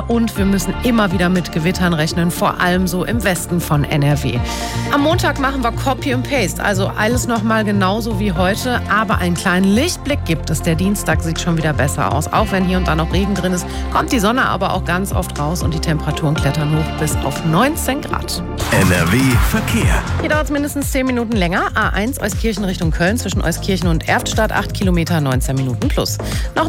und wir müssen immer wieder mit Gewittern rechnen, vor allem so im Westen von NRW. Am Montag machen wir Copy und Paste, also alles nochmal genauso wie heute, aber einen kleinen Lichtblick gibt es. Der Dienstag sieht schon wieder besser aus. Auch wenn hier und da noch Regen drin ist, kommt die Sonne aber auch ganz oft raus und die Temperaturen klettern hoch bis auf 19 Grad. NRW Verkehr. Hier dauert es mindestens 10 Minuten länger. A1 Euskirchen Richtung Köln zwischen Euskirchen und Erftstadt, 8 Kilometer, 19 Minuten plus. Noch